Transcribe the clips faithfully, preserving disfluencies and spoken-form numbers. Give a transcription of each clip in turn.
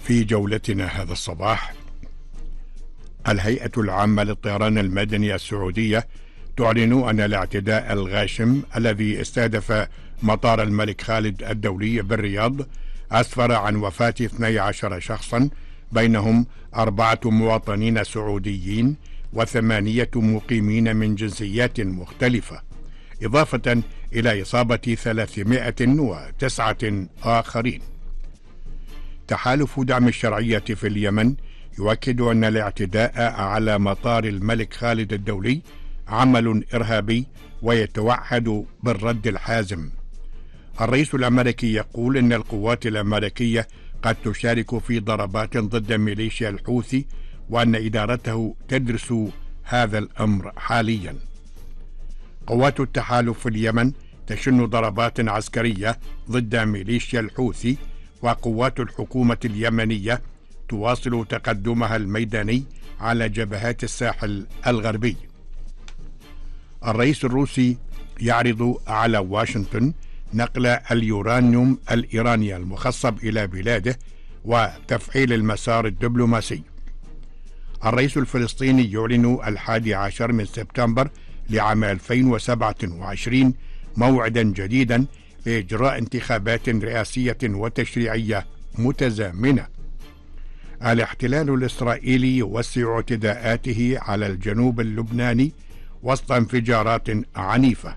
في جولتنا هذا الصباح، الهيئة العامة للطيران المدني السعودية تعلن أن الاعتداء الغاشم الذي استهدف مطار الملك خالد الدولي بالرياض أسفر عن وفاة اثني عشر شخصا، بينهم أربعة مواطنين سعوديين وثمانية مقيمين من جنسيات مختلفة، إضافة إلى إصابة ثلاثمائة وتسعة آخرين. تحالف دعم الشرعية في اليمن يؤكد أن الاعتداء على مطار الملك خالد الدولي عمل إرهابي ويتوعد بالرد الحازم. الرئيس الأمريكي يقول إن القوات الأمريكية قد تشارك في ضربات ضد ميليشيا الحوثي، وأن إدارته تدرس هذا الأمر حاليا. قوات التحالف في اليمن تشن ضربات عسكرية ضد ميليشيا الحوثي، وقوات الحكومة اليمنية تواصل تقدمها الميداني على جبهات الساحل الغربي. الرئيس الروسي يعرض على واشنطن نقل اليورانيوم الإيراني المخصب إلى بلاده وتفعيل المسار الدبلوماسي. الرئيس الفلسطيني يعلن الحادي عشر من سبتمبر لعام ألفين وسبعة وعشرين موعدا جديدا لإجراء انتخابات رئاسية وتشريعية متزامنة. الاحتلال الإسرائيلي يوسع اعتداءاته على الجنوب اللبناني وسط انفجارات عنيفة.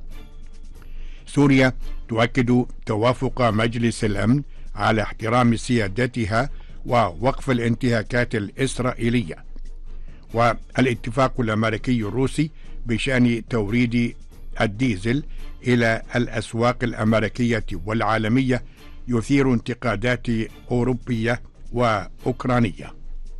سوريا تؤكد توافق مجلس الأمن على احترام سيادتها ووقف الانتهاكات الإسرائيلية. والاتفاق الأمريكي الروسي بشأن توريد الديزل إلى الأسواق الأمريكية والعالمية يثير انتقادات أوروبية وأوكرانية.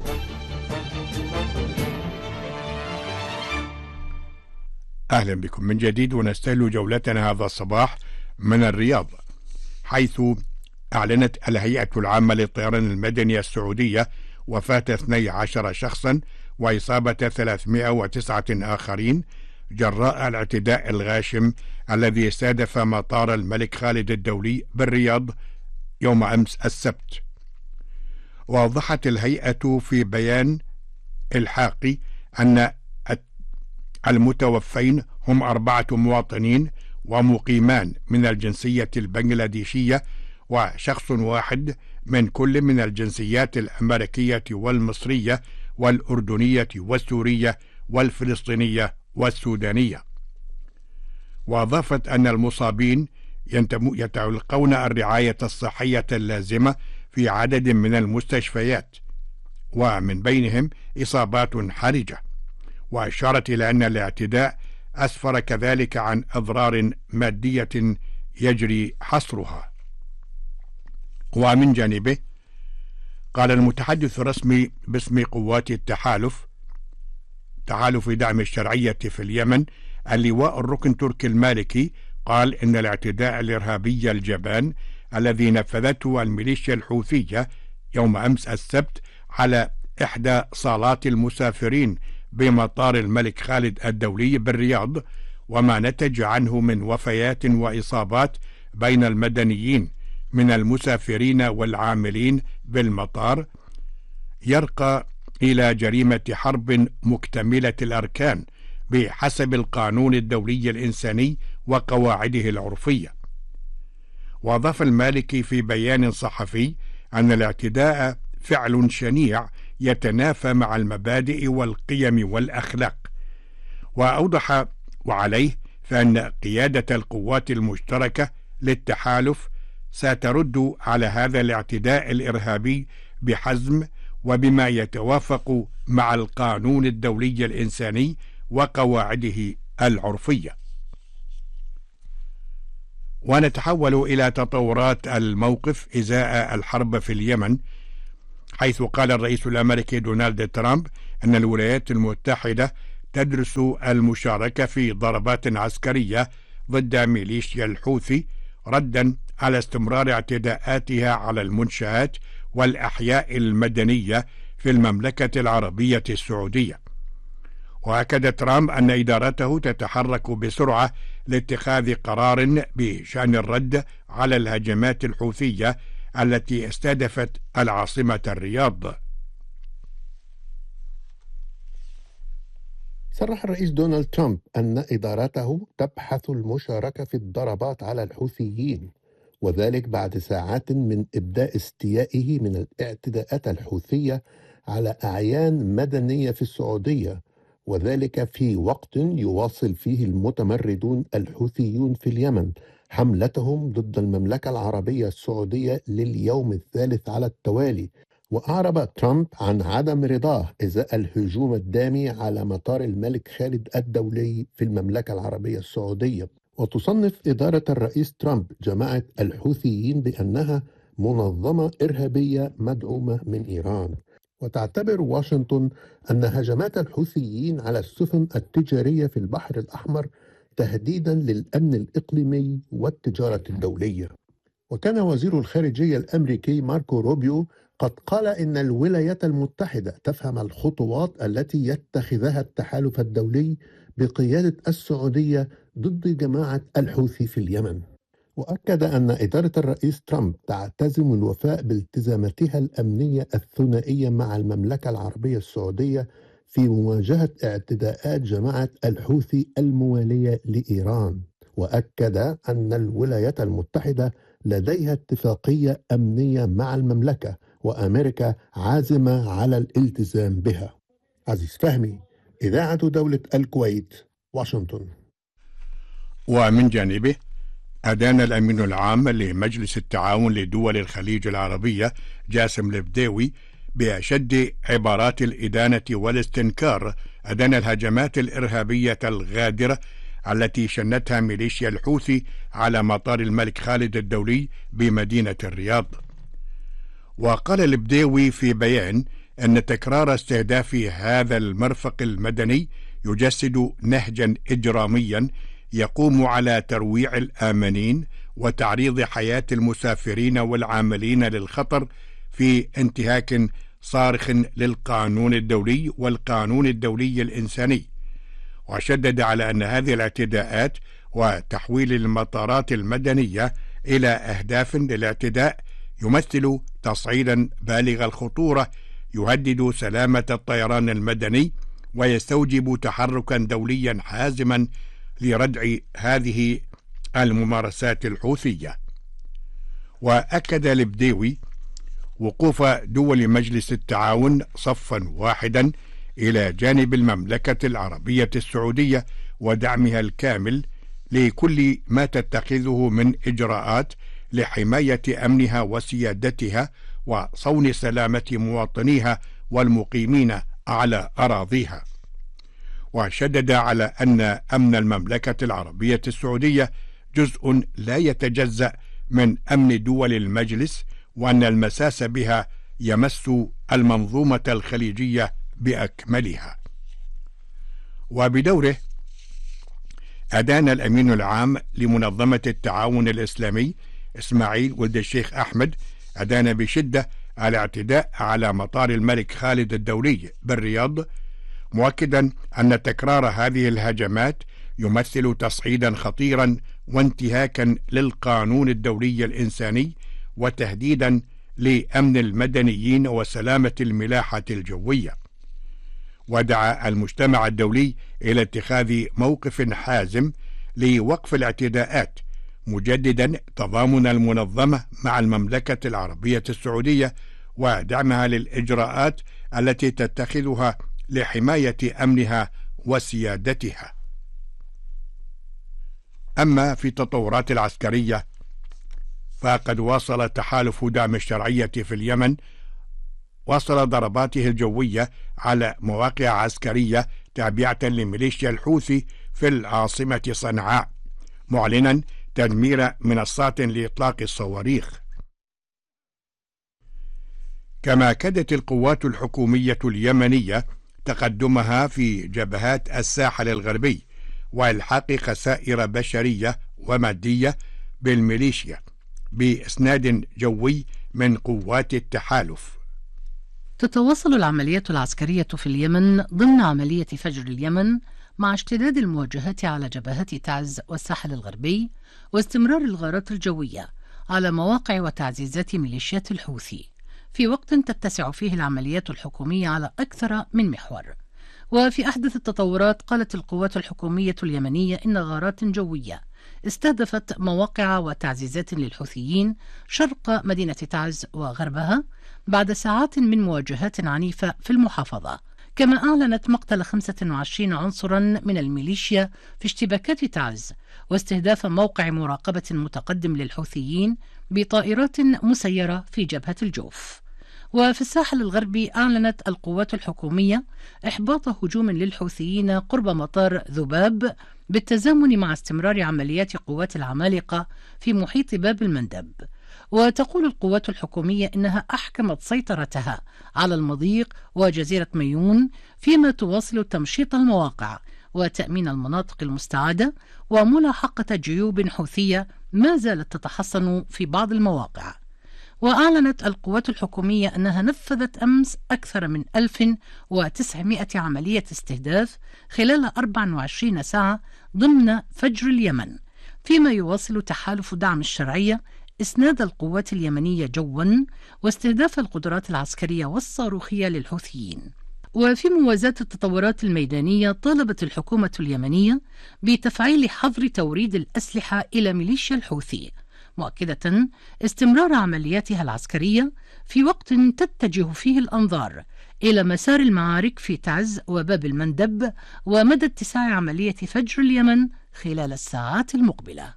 أهلا بكم من جديد، ونستهل جولتنا هذا الصباح من الرياض، حيث أعلنت الهيئة العامة للطيران المدني السعودية وفاة اثني عشر شخصا وإصابة ثلاثمائة وتسعة آخرين جراء الاعتداء الغاشم الذي استهدف مطار الملك خالد الدولي بالرياض يوم أمس السبت. ووضحت الهيئة في بيان إلحاقي أن المتوفين هم أربعة مواطنين ومقيمان من الجنسية البنغلاديشية، وشخص واحد من كل من الجنسيات الأمريكية والمصرية والأردنية والسورية والفلسطينية والسودانية. وأضافت أن المصابين يتلقون الرعاية الصحية اللازمة في عدد من المستشفيات، ومن بينهم إصابات حرجة. وأشارت إلى أن الاعتداء أسفر كذلك عن أضرار مادية يجري حصرها. ومن جانبه قال المتحدث الرسمي باسم قوات التحالف تحالف دعم الشرعية في اليمن اللواء الركن تركي المالكي، قال إن الاعتداء الإرهابي الجبان الذي نفذته الميليشيا الحوثية يوم أمس السبت على إحدى صالات المسافرين بمطار الملك خالد الدولي بالرياض، وما نتج عنه من وفيات وإصابات بين المدنيين من المسافرين والعاملين بالمطار، يرقى إلى جريمة حرب مكتملة الأركان بحسب القانون الدولي الإنساني وقواعده العرفية. وأضاف المالكي في بيان صحفي أن الاعتداء فعل شنيع يتنافى مع المبادئ والقيم والأخلاق. وأوضح وعليه فإن قيادة القوات المشتركة للتحالف سترد على هذا الاعتداء الإرهابي بحزم وبما يتوافق مع القانون الدولي الإنساني وقواعده العرفية. ونتحول إلى تطورات الموقف إزاء الحرب في اليمن، حيث قال الرئيس الأمريكي دونالد ترامب أن الولايات المتحدة تدرس المشاركة في ضربات عسكرية ضد ميليشيا الحوثي ردا على استمرار اعتداءاتها على المنشآت والأحياء المدنية في المملكة العربية السعودية. وأكد ترامب أن إدارته تتحرك بسرعة لاتخاذ قرار بشأن الرد على الهجمات الحوثية التي استهدفت العاصمة الرياض. صرح الرئيس دونالد ترامب أن إدارته تبحث المشاركة في الضربات على الحوثيين، وذلك بعد ساعات من إبداء استيائه من الاعتداءات الحوثية على أعيان مدنية في السعودية، وذلك في وقت يواصل فيه المتمردون الحوثيون في اليمن حملتهم ضد المملكة العربية السعودية لليوم الثالث على التوالي. وأعرب ترامب عن عدم رضاه إزاء الهجوم الدامي على مطار الملك خالد الدولي في المملكة العربية السعودية. وتصنف إدارة الرئيس ترامب جماعة الحوثيين بأنها منظمة إرهابية مدعومة من إيران، وتعتبر واشنطن أن هجمات الحوثيين على السفن التجارية في البحر الأحمر تهديدا للأمن الإقليمي والتجارة الدولية. وكان وزير الخارجية الأمريكي ماركو روبيو قد قال إن الولايات المتحدة تفهم الخطوات التي يتخذها التحالف الدولي بقيادة السعودية ضد جماعة الحوثي في اليمن. وأكد أن إدارة الرئيس ترامب تعتزم الوفاء بالتزاماتها الأمنية الثنائية مع المملكة العربية السعودية في مواجهة اعتداءات جماعة الحوثي الموالية لإيران. وأكد أن الولايات المتحدة لديها اتفاقية أمنية مع المملكة، وأمريكا عازمة على الالتزام بها. عزيز فهمي، إذاعة دولة الكويت، واشنطن. ومن جانبه أدان الأمين العام لمجلس التعاون لدول الخليج العربية جاسم البديوي بأشد عبارات الإدانة والاستنكار أدان الهجمات الإرهابية الغادرة التي شنتها ميليشيا الحوثي على مطار الملك خالد الدولي بمدينة الرياض. وقال البديوي في بيان أن تكرار استهداف هذا المرفق المدني يجسد نهجا إجراميا يقوم على ترويع الآمنين وتعريض حياة المسافرين والعاملين للخطر في انتهاك صارخ للقانون الدولي والقانون الدولي الإنساني. وشدد على أن هذه الاعتداءات وتحويل المطارات المدنية إلى أهداف للاعتداء يمثل تصعيدا بالغ الخطورة يهدد سلامة الطيران المدني ويستوجب تحركا دوليا حازما لردع هذه الممارسات الحوثية. وأكد البديوي وقوف دول مجلس التعاون صفا واحدا إلى جانب المملكة العربية السعودية ودعمها الكامل لكل ما تتخذه من إجراءات لحماية أمنها وسيادتها وصون سلامة مواطنيها والمقيمين على أراضيها. وشدد على أن أمن المملكة العربية السعودية جزء لا يتجزأ من أمن دول المجلس، وأن المساس بها يمس المنظومة الخليجية بأكملها. وبدوره أدان الأمين العام لمنظمة التعاون الإسلامي إسماعيل ولد الشيخ أحمد أدان بشدة الاعتداء على مطار الملك خالد الدولي بالرياض، مؤكدا أن تكرار هذه الهجمات يمثل تصعيدا خطيرا وانتهاكا للقانون الدولي الإنساني وتهديدا لأمن المدنيين وسلامة الملاحة الجوية. ودعا المجتمع الدولي إلى اتخاذ موقف حازم لوقف الاعتداءات، مجددا تضامن المنظمة مع المملكة العربية السعودية ودعمها للإجراءات التي تتخذها لحماية أمنها وسيادتها. أما في التطورات العسكرية فقد واصل تحالف دعم الشرعية في اليمن واصل ضرباته الجوية على مواقع عسكرية تابعة لميليشيا الحوثي في العاصمة صنعاء، معلنا تدمير منصات لإطلاق الصواريخ. كما كادت القوات الحكومية اليمنية تقدمها في جبهات الساحل الغربي وإلحاق خسائر بشرية ومادية بالميليشيا بإسناد جوي من قوات التحالف. تتواصل العمليات العسكرية في اليمن ضمن عملية فجر اليمن مع اشتداد المواجهات على جبهات تعز والساحل الغربي واستمرار الغارات الجوية على مواقع وتعزيزات ميليشيات الحوثي في وقت تتسع فيه العمليات الحكومية على أكثر من محور. وفي أحدث التطورات قالت القوات الحكومية اليمنية إن غارات جوية استهدفت مواقع وتعزيزات للحوثيين شرق مدينة تعز وغربها بعد ساعات من مواجهات عنيفة في المحافظة. كما أعلنت مقتل خمسة وعشرين عنصرا من الميليشيا في اشتباكات تعز واستهداف موقع مراقبة متقدم للحوثيين بطائرات مسيرة في جبهة الجوف. وفي الساحل الغربي أعلنت القوات الحكومية إحباط هجوم للحوثيين قرب مطار ذباب بالتزامن مع استمرار عمليات قوات العمالقة في محيط باب المندب. وتقول القوات الحكومية إنها أحكمت سيطرتها على المضيق وجزيرة ميون، فيما تواصل تمشيط المواقع وتأمين المناطق المستعادة وملاحقة جيوب حوثية ما زالت تتحصن في بعض المواقع. وأعلنت القوات الحكومية أنها نفذت أمس أكثر من ألف وتسعمائة عملية استهداف خلال أربع وعشرين ساعة ضمن فجر اليمن، فيما يواصل تحالف دعم الشرعية إسناد القوات اليمنية جوا واستهداف القدرات العسكرية والصاروخية للحوثيين. وفي موازاة التطورات الميدانية طالبت الحكومة اليمنية بتفعيل حظر توريد الأسلحة إلى ميليشيا الحوثي، مؤكدة استمرار عملياتها العسكرية في وقت تتجه فيه الأنظار إلى مسار المعارك في تعز وباب المندب ومدى اتساع عملية فجر اليمن خلال الساعات المقبلة.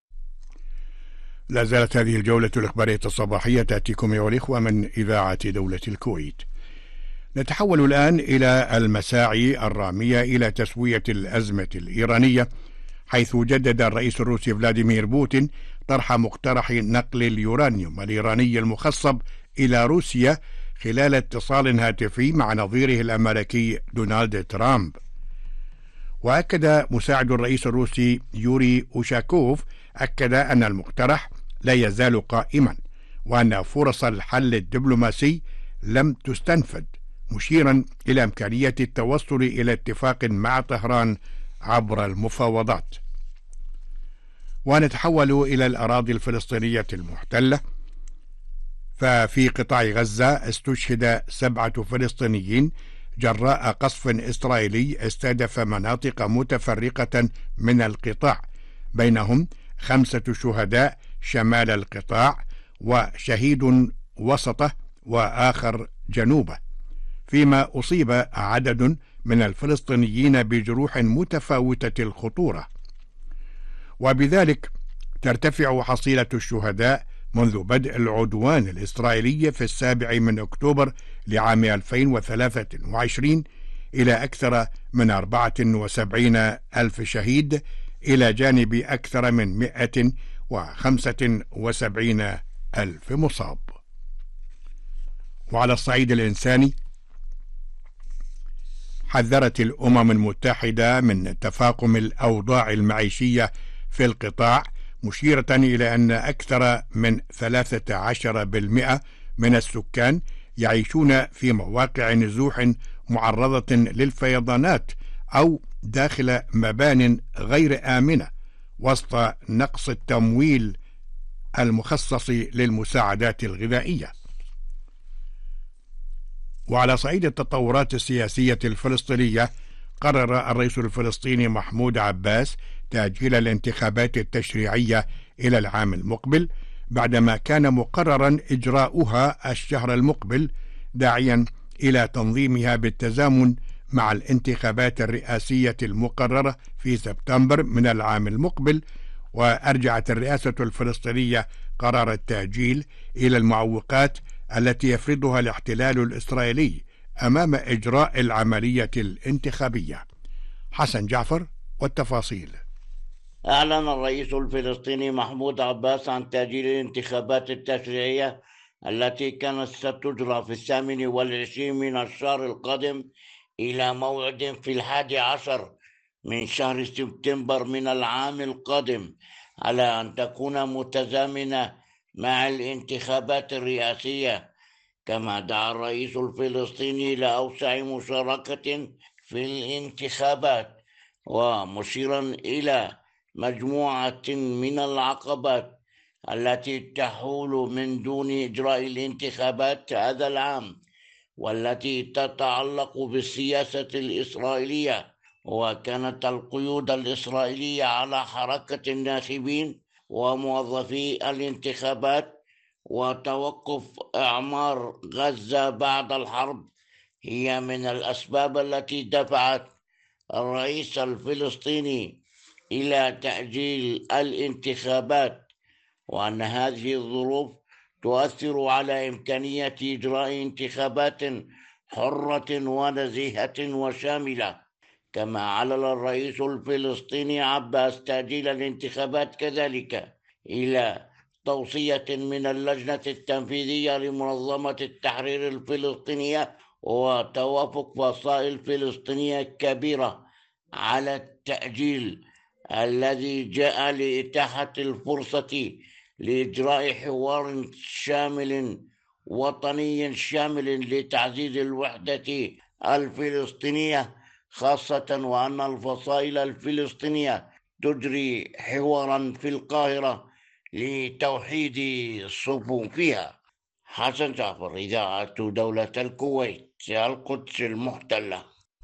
لا زالت هذه الجولة الإخبارية الصباحية تأتيكم أيها الإخوة من إذاعة دولة الكويت. نتحول الآن إلى المساعي الرامية إلى تسوية الأزمة الإيرانية، حيث جدد الرئيس الروسي فلاديمير بوتين طرح مقترح نقل اليورانيوم الإيراني المخصب إلى روسيا خلال اتصال هاتفي مع نظيره الأمريكي دونالد ترامب. وأكد مساعد الرئيس الروسي يوري أوشاكوف أكد أن المقترح لا يزال قائما وأن فرص الحل الدبلوماسي لم تستنفد، مشيرا إلى إمكانية التوصل إلى اتفاق مع طهران عبر المفاوضات. ونتحول إلى الأراضي الفلسطينية المحتلة، ففي قطاع غزة استشهد سبعة فلسطينيين جراء قصف إسرائيلي استهدف مناطق متفرقة من القطاع، بينهم خمسة شهداء شمال القطاع وشهيد وسطه وآخر جنوبه، فيما أصيب عدد من الفلسطينيين بجروح متفاوتة الخطورة، وبذلك ترتفع حصيلة الشهداء منذ بدء العدوان الإسرائيلي في السابع من أكتوبر لعام ألفين وثلاثة وعشرين إلى أكثر من أربعة وسبعين ألف شهيد، إلى جانب أكثر من مئة وخمسة وسبعين ألف مصاب. وعلى الصعيد الإنساني، حذرت الأمم المتحدة من تفاقم الأوضاع المعيشية في القطاع، مشيرة إلى أن أكثر من ثلاثة عشر بالمئة من السكان يعيشون في مواقع نزوح معرضة للفيضانات أو داخل مبان غير آمنة وسط نقص التمويل المخصص للمساعدات الغذائية. وعلى صعيد التطورات السياسية الفلسطينية، قرر الرئيس الفلسطيني محمود عباس تأجيل الانتخابات التشريعية إلى العام المقبل، بعدما كان مقررا إجراؤها الشهر المقبل، داعيا إلى تنظيمها بالتزامن مع الانتخابات الرئاسية المقررة في سبتمبر من العام المقبل. وأرجعت الرئاسة الفلسطينية قرار التأجيل إلى المعوقات التي يفرضها الاحتلال الإسرائيلي أمام إجراء العملية الانتخابية. حسن جعفر والتفاصيل. أعلن الرئيس الفلسطيني محمود عباس عن تأجيل الانتخابات التشريعية التي كانت ستجرى في الثامن والعشرين من الشهر القادم إلى موعد في الحادي عشر من شهر سبتمبر من العام القادم، على أن تكون متزامنة مع الانتخابات الرئاسية. كما دعا الرئيس الفلسطيني إلى أوسع مشاركة في الانتخابات، ومشيرا إلى مجموعة من العقبات التي تحول من دون إجراء الانتخابات هذا العام، والتي تتعلق بالسياسة الإسرائيلية. وكانت القيود الإسرائيلية على حركة الناخبين وموظفي الانتخابات وتوقف إعمار غزة بعد الحرب هي من الأسباب التي دفعت الرئيس الفلسطيني إلى تأجيل الانتخابات، وأن هذه الظروف تؤثر على إمكانية إجراء انتخابات حرة ونزيهة وشاملة. كما علل الرئيس الفلسطيني عباس تأجيل الانتخابات كذلك إلى توصية من اللجنة التنفيذية لمنظمة التحرير الفلسطينية وتوافق فصائل فلسطينية كبيرة على التأجيل الذي جاء لإتاحة الفرصة لإجراء حوار شامل وطني شامل لتعزيز الوحدة الفلسطينية، خاصة وأن الفصائل الفلسطينية تجري حوارا في القاهرة لتوحيد صفوفها. حسن جعفر، إذاعة دولة الكويت، القدس المحتلة.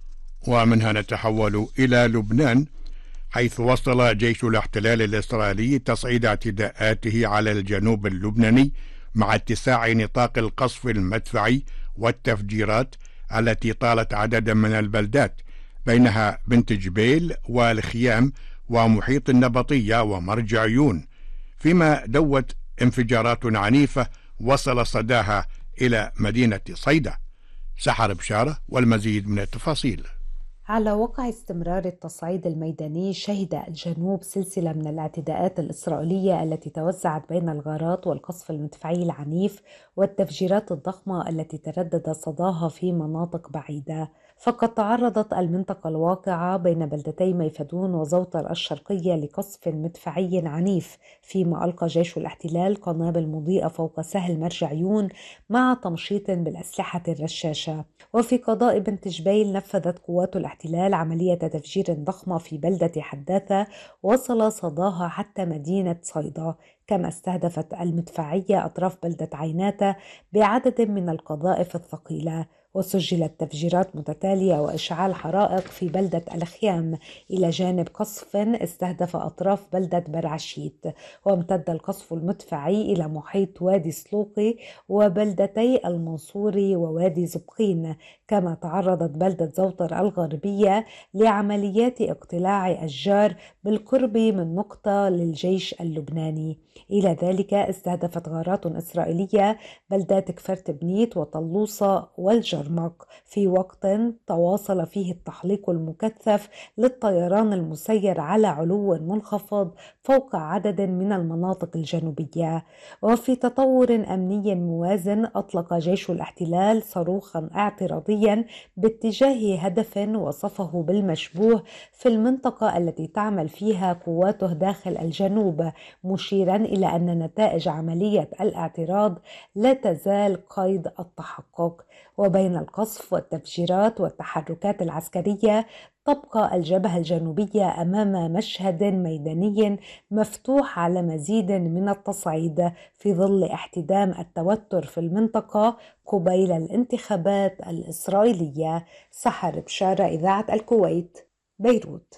ومنها نتحول إلى لبنان، حيث وصل جيش الاحتلال الإسرائيلي تصعيد اعتداءاته على الجنوب اللبناني مع اتساع نطاق القصف المدفعي والتفجيرات التي طالت عددا من البلدات، بينها بنت جبيل والخيام ومحيط النبطية ومرج عيون، فيما دوت انفجارات عنيفة وصل صداها إلى مدينة صيدا. سحر بشارة والمزيد من التفاصيل. على وقع استمرار التصعيد الميداني، شهد الجنوب سلسلة من الاعتداءات الإسرائيلية التي توزعت بين الغارات والقصف المدفعي العنيف والتفجيرات الضخمة التي تردد صداها في مناطق بعيدة. فقد تعرضت المنطقة الواقعة بين بلدتي ميفدون وزوطر الشرقية لقصف مدفعي عنيف، فيما ألقى جيش الاحتلال قنابل مضيئة فوق سهل مرج عيون مع تمشيط بالأسلحة الرشاشة. وفي قضاء بنت جبيل، نفذت قوات الاحتلال عملية تفجير ضخمة في بلدة حداثة وصل صداها حتى مدينة صيدا، كما استهدفت المدفعية أطراف بلدة عيناتة بعدد من القذائف الثقيلة. وسجلت تفجيرات متتالية وإشعال حرائق في بلدة الخيام، إلى جانب قصف استهدف أطراف بلدة برعشيت. وامتد القصف المدفعي إلى محيط وادي سلوقي وبلدتي المنصوري ووادي زبقين، كما تعرضت بلدة زوطر الغربية لعمليات اقتلاع أشجار بالقرب من نقطة للجيش اللبناني. إلى ذلك استهدفت غارات إسرائيلية بلدات كفرت بنيت وطلوصة والجرمق، في وقت تواصل فيه التحليق المكثف للطيران المسير على علو منخفض فوق عدد من المناطق الجنوبية. وفي تطور أمني موازن، أطلق جيش الاحتلال صاروخا اعتراضيا باتجاه هدف وصفه بالمشبوه في المنطقة التي تعمل فيها قواته داخل الجنوب، مشيرا إلى أن نتائج عملية الاعتراض لا تزال قيد التحقق. وبين القصف والتفجيرات والتحركات العسكرية، تبقى الجبهة الجنوبية أمام مشهد ميداني مفتوح على مزيد من التصعيد في ظل احتدام التوتر في المنطقة قبيل الانتخابات الإسرائيلية. سحر بشارة، إذاعة الكويت، بيروت.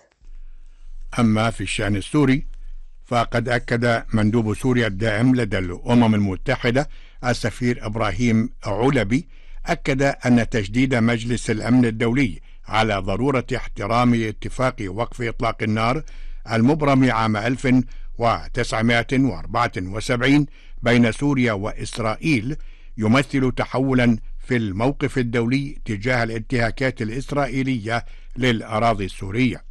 أما في الشأن السوري، فقد أكد مندوب سوريا الدائم لدى الأمم المتحدة السفير إبراهيم علبي أكد أن تجديد مجلس الأمن الدولي على ضرورة احترام اتفاق وقف إطلاق النار المبرم عام ألف وتسعمائة وأربعة وسبعين بين سوريا وإسرائيل يمثل تحولا في الموقف الدولي تجاه الانتهاكات الإسرائيلية للأراضي السورية.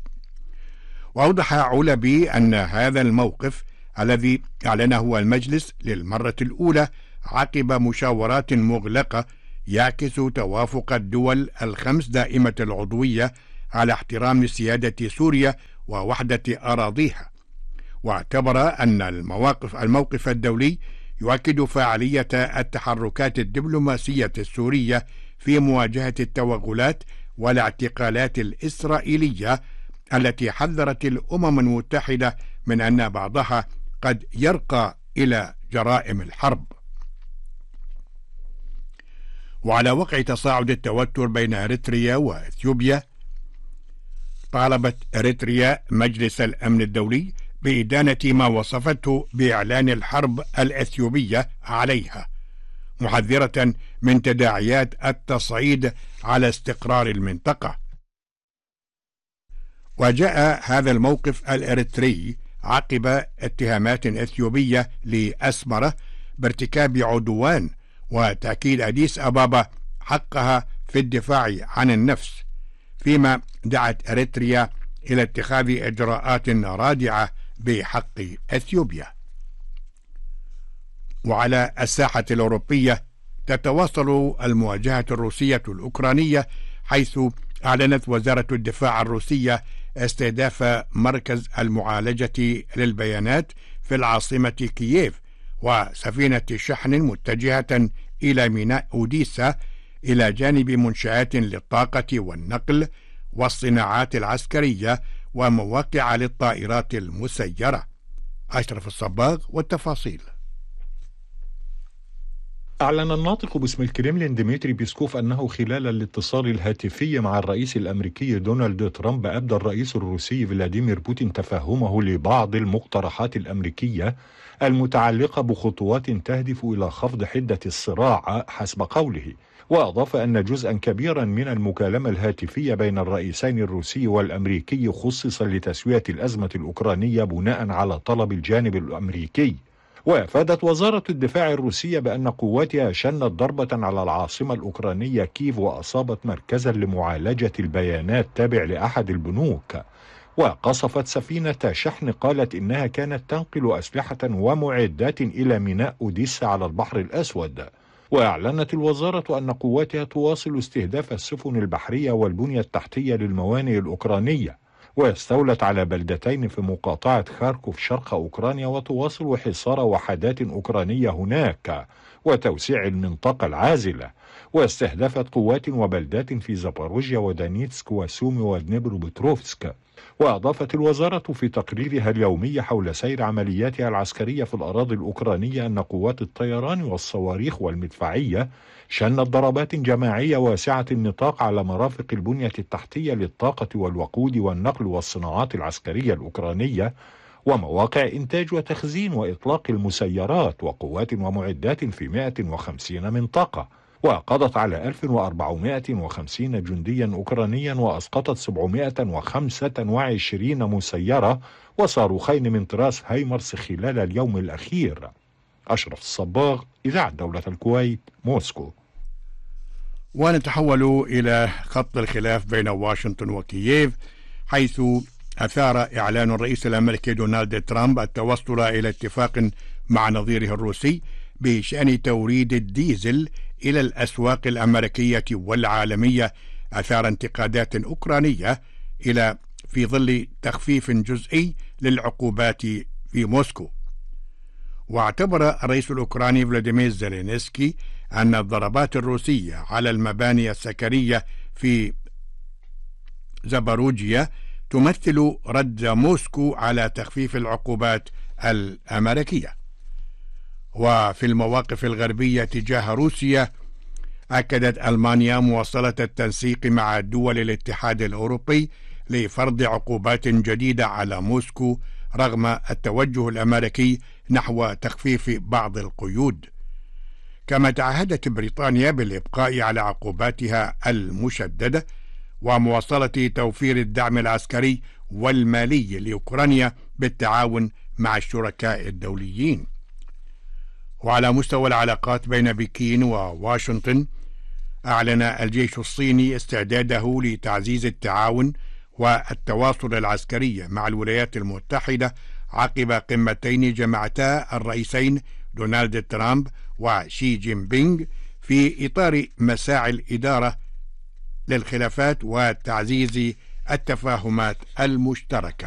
وأوضح علبي أن هذا الموقف الذي أعلنه المجلس للمرة الأولى عقب مشاورات مغلقة يعكس توافق الدول الخمس دائمة العضوية على احترام سيادة سوريا ووحدة أراضيها. واعتبر أن المواقف الموقف الدولي يؤكد فاعلية التحركات الدبلوماسية السورية في مواجهة التوغلات والاعتقالات الإسرائيلية التي حذرت الأمم المتحدة من أن بعضها قد يرقى إلى جرائم الحرب. وعلى وقع تصاعد التوتر بين إريتريا وإثيوبيا، طالبت إريتريا مجلس الأمن الدولي بإدانة ما وصفته بإعلان الحرب الإثيوبية عليها، محذرة من تداعيات التصعيد على استقرار المنطقة. وجاء هذا الموقف الإريتري عقب اتهامات إثيوبية لأسمرة بارتكاب عدوان، وتأكيد أديس أبابا حقها في الدفاع عن النفس، فيما دعت إريتريا إلى اتخاذ إجراءات رادعة بحق إثيوبيا. وعلى الساحة الأوروبية تتواصل المواجهة الروسية الأوكرانية، حيث أعلنت وزارة الدفاع الروسية استهداف مركز المعالجة للبيانات في العاصمة كييف وسفينة شحن متجهة إلى ميناء أوديسا، إلى جانب منشآت للطاقة والنقل والصناعات العسكرية ومواقع للطائرات المسيرة. أشرف الصباغ والتفاصيل. أعلن الناطق باسم الكريملين ديمتري بيسكوف أنه خلال الاتصال الهاتفي مع الرئيس الأمريكي دونالد ترامب أبدى الرئيس الروسي فلاديمير بوتين تفهمه لبعض المقترحات الأمريكية المتعلقة بخطوات تهدف إلى خفض حدة الصراع حسب قوله. وأضاف أن جزءا كبيرا من المكالمة الهاتفية بين الرئيسين الروسي والأمريكي خصص لتسوية الأزمة الأوكرانية بناء على طلب الجانب الأمريكي. وأفادت وزارة الدفاع الروسية بأن قواتها شنت ضربة على العاصمة الأوكرانية كييف وأصابت مركزا لمعالجة البيانات تابع لأحد البنوك، وقصفت سفينة شحن قالت إنها كانت تنقل أسلحة ومعدات إلى ميناء أوديسا على البحر الأسود. وأعلنت الوزارة أن قواتها تواصل استهداف السفن البحرية والبنية التحتية للموانئ الأوكرانية، واستولت على بلدتين في مقاطعة خاركوف شرق أوكرانيا، وتواصل حصار وحدات أوكرانية هناك وتوسيع المنطقة العازلة. واستهدفت قوات وبلدات في زاباروجيا ودانيتسك وسومي ودنيبروبتروفسك. وأضافت الوزارة في تقريرها اليومي حول سير عملياتها العسكرية في الأراضي الأوكرانية أن قوات الطيران والصواريخ والمدفعية شنت ضربات جماعية واسعة النطاق على مرافق البنية التحتية للطاقة والوقود والنقل والصناعات العسكرية الأوكرانية ومواقع إنتاج وتخزين وإطلاق المسيرات وقوات ومعدات في مئة وخمسين منطقة. وقضت على ألف وأربعمائة وخمسين جنديا أوكرانيا وأسقطت سبعمائة وخمسة وعشرين مسيرة وصاروخين من طراز هايمرس خلال اليوم الأخير. أشرف الصباغ، إذاعة دولة الكويت، موسكو. ونتحول إلى خط الخلاف بين واشنطن وكييف، حيث أثار إعلان الرئيس الأمريكي دونالد ترامب التوصل إلى اتفاق مع نظيره الروسي بشأن توريد الديزل إلى الأسواق الأمريكية والعالمية، أثار انتقادات أوكرانية إلى في ظل تخفيف جزئي للعقوبات في موسكو. واعتبر الرئيس الأوكراني فلاديمير زيلينسكي أن الضربات الروسية على المباني السكنية في زاباروجيا تمثل رد موسكو على تخفيف العقوبات الأمريكية. وفي المواقف الغربية تجاه روسيا، أكدت ألمانيا مواصلة التنسيق مع دول الاتحاد الأوروبي لفرض عقوبات جديدة على موسكو رغم التوجه الأمريكي نحو تخفيف بعض القيود. كما تعهدت بريطانيا بالإبقاء على عقوباتها المشددة ومواصلة توفير الدعم العسكري والمالي لأوكرانيا بالتعاون مع الشركاء الدوليين. وعلى مستوى العلاقات بين بكين وواشنطن، أعلن الجيش الصيني استعداده لتعزيز التعاون والتواصل العسكري مع الولايات المتحدة عقب قمتين جمعتا الرئيسين دونالد ترامب وشي جين بينغ في إطار مساعي الإدارة للخلافات وتعزيز التفاهمات المشتركة.